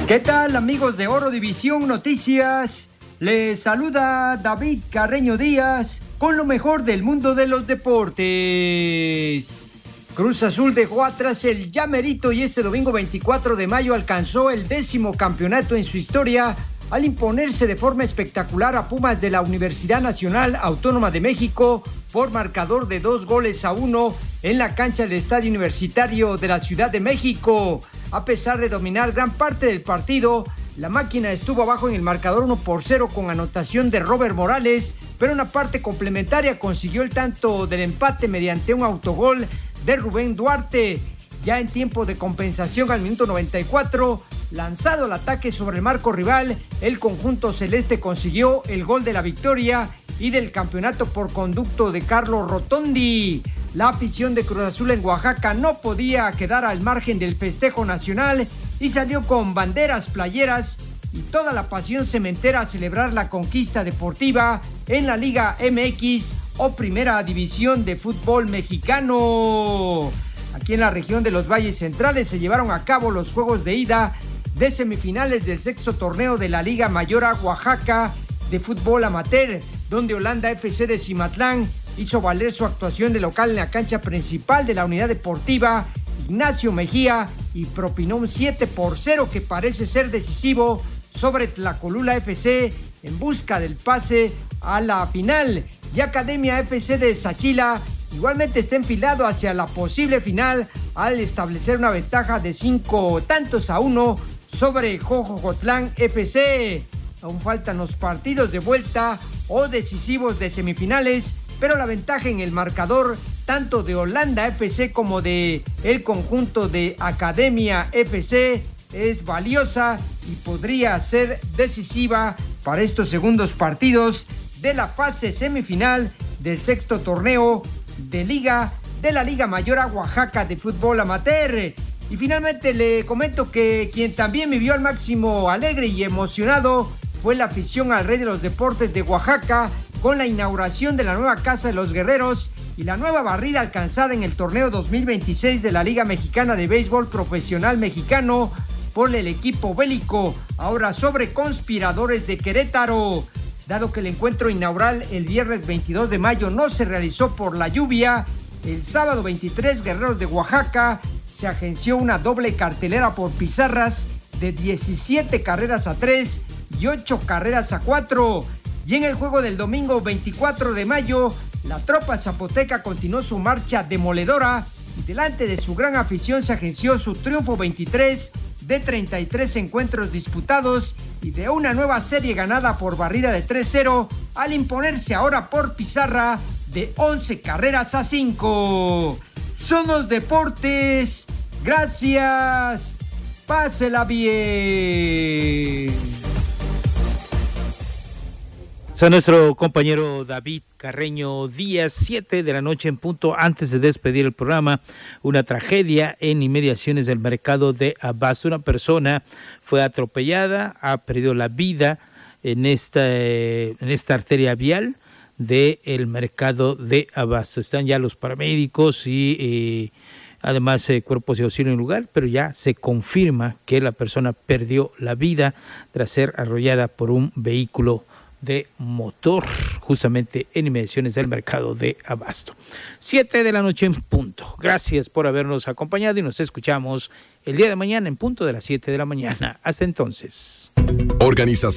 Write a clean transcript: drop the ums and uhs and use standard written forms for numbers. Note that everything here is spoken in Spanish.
¿Qué tal, amigos de Oro División Noticias? Les saluda David Carreño Díaz con lo mejor del mundo de los deportes. Cruz Azul dejó atrás el llamerito y este domingo 24 de mayo alcanzó el 10º campeonato en su historia al imponerse de forma espectacular a Pumas de la Universidad Nacional Autónoma de México por marcador de 2-1 en la cancha del Estadio Universitario de la Ciudad de México. A pesar de dominar gran parte del partido, la máquina estuvo abajo en el marcador 1-0 con anotación de Robert Morales, pero en la parte complementaria consiguió el tanto del empate mediante un autogol de Rubén Duarte. Ya en tiempo de compensación al minuto 94, lanzado al ataque sobre el marco rival, el conjunto celeste consiguió el gol de la victoria y del campeonato por conducto de Carlos Rotondi. La afición de Cruz Azul en Oaxaca no podía quedar al margen del festejo nacional y salió con banderas, playeras y toda la pasión cementera a celebrar la conquista deportiva en la Liga MX o Primera División de Fútbol Mexicano. Aquí en la región de los Valles Centrales se llevaron a cabo los juegos de ida de semifinales del 6º torneo de la Liga Mayor a Oaxaca de fútbol amateur, donde Holanda FC de Cimatlán hizo valer su actuación de local en la cancha principal de la unidad deportiva Ignacio Mejía y propinó un 7-0 que parece ser decisivo sobre Tlacolula FC en busca del pase a la final. Y Academia FC de Sachila igualmente está enfilado hacia la posible final al establecer una ventaja de 5-1 sobre Jojocotlán FC. Aún faltan los partidos de vuelta o decisivos de semifinales, pero la ventaja en el marcador tanto de Holanda FC como de el conjunto de Academia FC es valiosa y podría ser decisiva para estos segundos partidos de la fase semifinal del 6º torneo de la Liga Mayor a Oaxaca de fútbol amateur. Y finalmente le comento que quien también vivió al máximo alegre y emocionado fue la afición al Rey de los Deportes de Oaxaca con la inauguración de la nueva Casa de los Guerreros y la nueva barrida alcanzada en el torneo 2026 de la Liga Mexicana de Béisbol Profesional Mexicano por el equipo bélico, ahora sobre Conspiradores de Querétaro. Dado que el encuentro inaugural el viernes 22 de mayo no se realizó por la lluvia, el sábado 23 Guerreros de Oaxaca se agenció una doble cartelera por pizarras de 17 carreras a 3 y 8 carreras a 4. Y en el juego del domingo 24 de mayo, la tropa zapoteca continuó su marcha demoledora y delante de su gran afición se agenció su triunfo 23 de 33 encuentros disputados y de una nueva serie ganada por barrida de 3-0 al imponerse ahora por pizarra de 11 carreras a 5. Son los deportes. Gracias. Pásela bien. A nuestro compañero David Carreño Díaz, 7 de la noche en punto. Antes de despedir el programa, una tragedia en inmediaciones del mercado de Abasto. Una persona fue atropellada, ha perdido la vida en esta arteria vial del mercado de Abasto. Están ya los paramédicos y además cuerpos de auxilio en lugar, pero ya se confirma que la persona perdió la vida tras ser arrollada por un vehículo de motor, justamente en inmediaciones del mercado de Abasto. 7 de la noche en punto. Gracias por habernos acompañado y nos escuchamos el día de mañana en punto de las 7 de la mañana. Hasta entonces. Organización